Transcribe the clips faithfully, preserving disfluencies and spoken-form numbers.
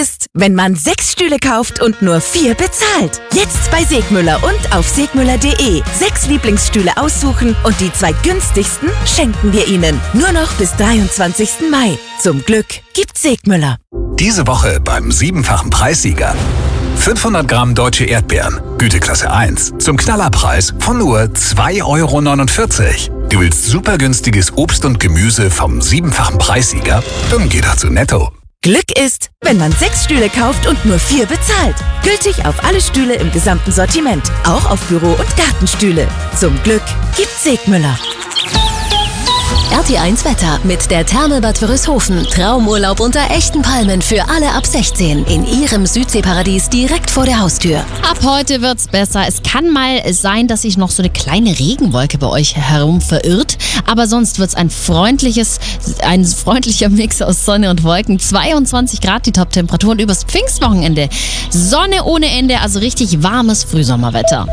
ist, wenn man sechs Stühle kauft und nur vier bezahlt. Jetzt bei Segmüller und auf segmüller punkt de. Sechs Lieblingsstühle aussuchen und die zwei günstigsten schenken wir Ihnen. Nur noch bis dreiundzwanzigsten Mai. Zum Glück gibt's Segmüller. Diese Woche beim siebenfachen Preissieger. fünfhundert Gramm deutsche Erdbeeren, Güteklasse eins, zum Knallerpreis von nur zwei Euro neunundvierzig. Du willst super günstiges Obst und Gemüse vom siebenfachen Preissieger? Dann geh doch zu Netto. Glück ist, wenn man sechs Stühle kauft und nur vier bezahlt. Gültig auf alle Stühle im gesamten Sortiment, auch auf Büro- und Gartenstühle. Zum Glück gibt's Segmüller. R T eins Wetter mit der Therme Bad Wörishofen. Traumurlaub unter echten Palmen für alle ab sechzehn. In Ihrem Südseeparadies direkt vor der Haustür. Ab heute wird's besser. Es kann mal sein, dass sich noch so eine kleine Regenwolke bei euch herum verirrt. Aber sonst wird's ein freundliches, ein freundlicher Mix aus Sonne und Wolken. zweiundzwanzig Grad die Top-Temperaturen übers Pfingstwochenende. Sonne ohne Ende, also richtig warmes Frühsommerwetter.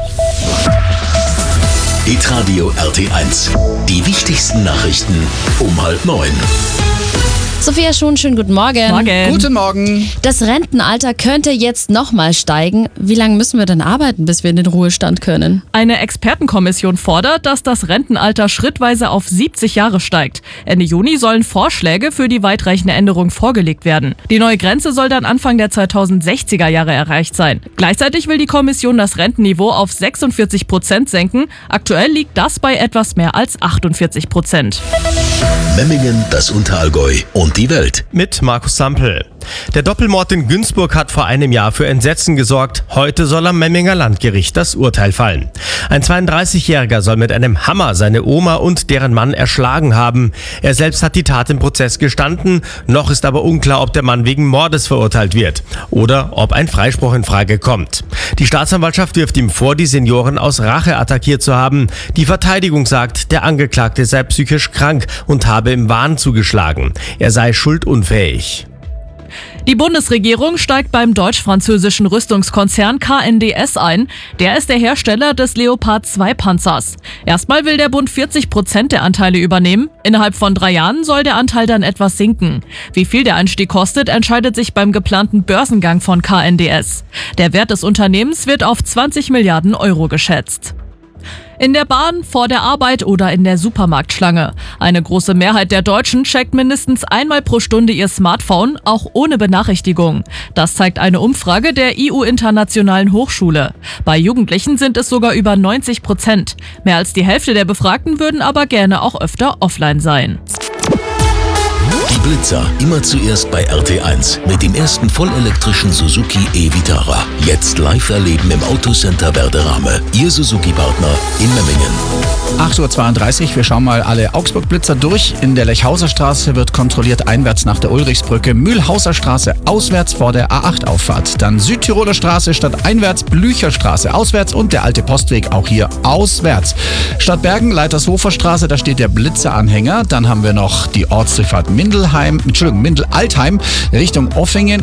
Hitradio R T eins. Die wichtigsten Nachrichten um halb neun. Sophia Schuhn, schönen guten Morgen. Morgen. Guten Morgen. Das Rentenalter könnte jetzt nochmal steigen. Wie lange müssen wir denn arbeiten, bis wir in den Ruhestand können? Eine Expertenkommission fordert, dass das Rentenalter schrittweise auf siebzig Jahre steigt. Ende Juni sollen Vorschläge für die weitreichende Änderung vorgelegt werden. Die neue Grenze soll dann Anfang der zweitausendsechziger Jahre erreicht sein. Gleichzeitig will die Kommission das Rentenniveau auf sechsundvierzig Prozent senken. Aktuell liegt das bei etwas mehr als achtundvierzig Prozent. Memmingen, das Unterallgäu und die Welt. Mit Markus Sampel. Der Doppelmord in Günzburg hat vor einem Jahr für Entsetzen gesorgt. Heute soll am Memminger Landgericht das Urteil fallen. Ein zweiunddreißigjähriger soll mit einem Hammer seine Oma und deren Mann erschlagen haben. Er selbst hat die Tat im Prozess gestanden. Noch ist aber unklar, ob der Mann wegen Mordes verurteilt wird oder ob ein Freispruch in Frage kommt. Die Staatsanwaltschaft wirft ihm vor, die Senioren aus Rache attackiert zu haben. Die Verteidigung sagt, der Angeklagte sei psychisch krank und habe im Wahn zugeschlagen. Er sei schuldunfähig. Die Bundesregierung steigt beim deutsch-französischen Rüstungskonzern K N D S ein. Der ist der Hersteller des Leopard zwei Panzers. Erstmal will der Bund vierzig Prozent der Anteile übernehmen. Innerhalb von drei Jahren soll der Anteil dann etwas sinken. Wie viel der Einstieg kostet, entscheidet sich beim geplanten Börsengang von K N D S. Der Wert des Unternehmens wird auf zwanzig Milliarden Euro geschätzt. In der Bahn, vor der Arbeit oder in der Supermarktschlange. Eine große Mehrheit der Deutschen checkt mindestens einmal pro Stunde ihr Smartphone, auch ohne Benachrichtigung. Das zeigt eine Umfrage der I U-Internationalen Hochschule. Bei Jugendlichen sind es sogar über neunzig Prozent. Mehr als die Hälfte der Befragten würden aber gerne auch öfter offline sein. Die Blitzer immer zuerst bei R T eins mit dem ersten vollelektrischen Suzuki e-Vitara. Jetzt live erleben im Autocenter Werderame. Ihr Suzuki-Partner in Memmingen. acht Uhr zweiunddreißig, wir schauen mal alle Augsburg-Blitzer durch. In der Lechhauser Straße wird kontrolliert einwärts nach der Ulrichsbrücke, Mühlhauser Straße auswärts vor der A acht Auffahrt. Dann Südtiroler Straße statt einwärts, Blücher Straße auswärts und der alte Postweg auch hier auswärts. Stadt Bergen, Leitershofer Straße, da steht der Blitzeranhänger. Dann haben wir noch die Ortsdurchfahrt Mindelheim, Entschuldigung, Mindel-Altheim Richtung Offingen